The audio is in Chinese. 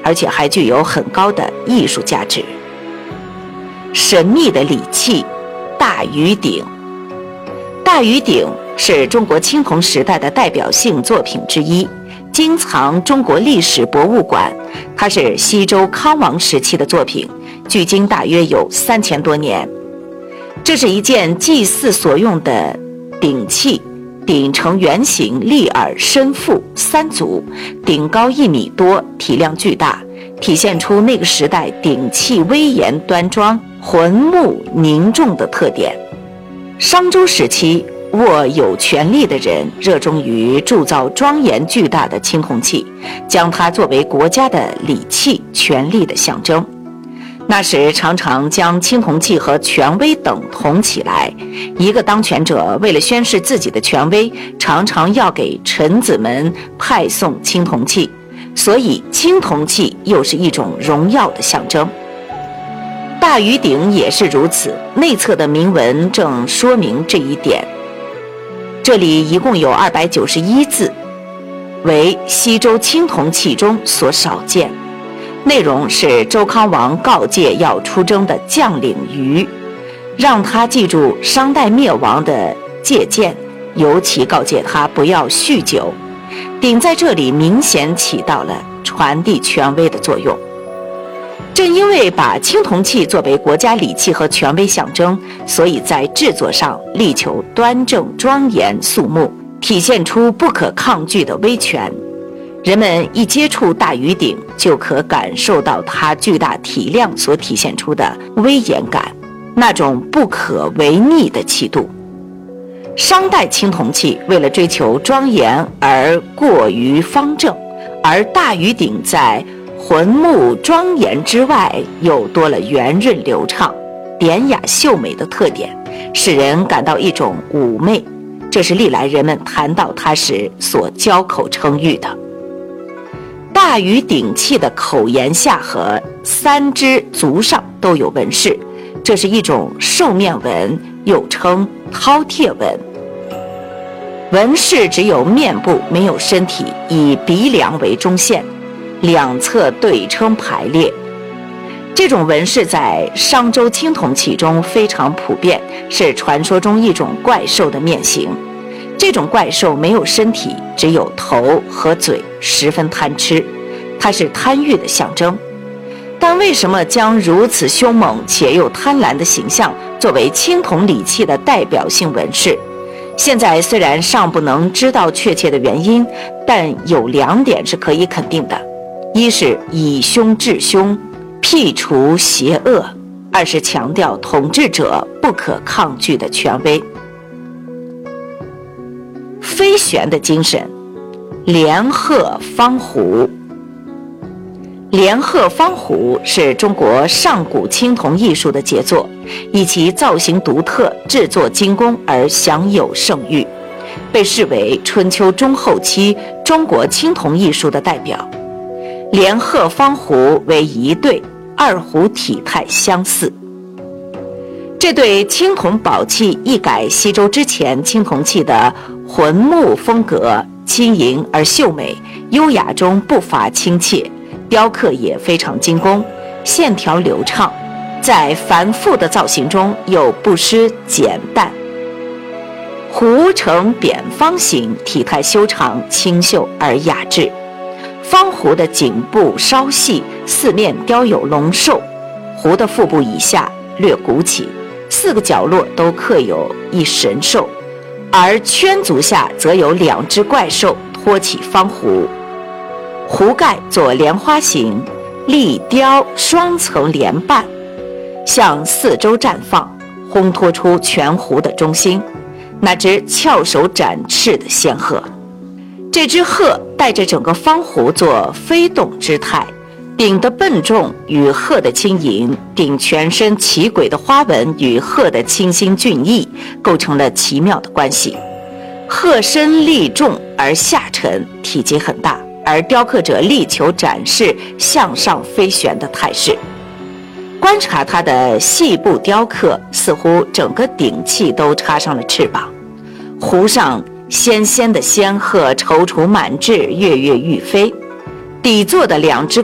而且还具有很高的艺术价值。神秘的礼器大禹鼎。大禹鼎是中国青铜时代的代表性作品之一，今藏中国历史博物馆。它是西周康王时期的作品，距今大约有3000多年。这是一件祭祀所用的鼎器，鼎呈圆形，立耳深腹3足，鼎高1米多，体量巨大，体现出那个时代鼎器威严端庄、浑穆凝重的特点。商周时期，握有权力的人热衷于铸造庄严巨大的青铜器，将它作为国家的礼器、权力的象征。那时常常将青铜器和权威等同起来，一个当权者为了宣示自己的权威，常常要给臣子们派送青铜器，所以青铜器又是一种荣耀的象征。大禹鼎也是如此，内侧的铭文正说明这一点。这里一共有291字，为西周青铜器中所少见。内容是周康王告诫要出征的将领禹，让他记住商代灭亡的借鉴，尤其告诫他不要酗酒。鼎在这里明显起到了传递权威的作用。正因为把青铜器作为国家礼器和权威象征，所以在制作上力求端正庄严肃穆，体现出不可抗拒的威权。人们一接触大禹鼎，就可感受到它巨大体量所体现出的威严感，那种不可违逆的气度。商代青铜器为了追求庄严而过于方正，而大禹鼎在浑穆庄严之外，又多了圆润流畅、典雅秀美的特点，使人感到一种妩媚。这是历来人们谈到它时所交口称誉的。大禹鼎器的口沿下和3只足上都有纹饰，这是一种兽面纹，又称饕餮纹。纹饰只有面部，没有身体，以鼻梁为中线，两侧对称排列。这种纹饰在商周青铜器中非常普遍，是传说中一种怪兽的面型。这种怪兽没有身体，只有头和嘴，十分贪吃，它是贪欲的象征。但为什么将如此凶猛且又贪婪的形象作为青铜礼器的代表性纹饰？现在虽然尚不能知道确切的原因，但有2点是可以肯定的：一是以凶治凶，辟除邪恶；二是强调统治者不可抗拒的权威。飞旋的精神，连鹤方壶。连鹤方壶是中国上古青铜艺术的杰作，以其造型独特、制作精工而享有盛誉，被视为春秋中后期中国青铜艺术的代表。连鹤方壶为一对，二壶体态相似。这对青铜宝器一改西周之前青铜器的浑穆风格，轻盈而秀美，优雅中不乏亲切，雕刻也非常精工，线条流畅，在繁复的造型中又不失简淡。壶呈扁方形，体态修长，清秀而雅致。方壶的颈部稍细，四面雕有龙兽，壶的腹部以下略鼓起，4个角落都刻有一神兽，而圈足下则有2只怪兽托起方壶。壶盖做莲花形，立雕双层莲瓣，向4周绽放，烘托出全壶的中心，那只翘首展翅的仙鹤。这只鹤带着整个方壶做飞动之态，鼎的笨重与鹤的轻盈，鼎全身奇诡的花纹与鹤的清新俊逸构成了奇妙的关系。鹤身立重而下沉，体积很大，而雕刻者力求展示向上飞旋的态势。观察它的细部雕刻，似乎整个鼎器都插上了翅膀。壶上纤纤的仙鹤踌躇满志，跃跃欲飞。底座的2只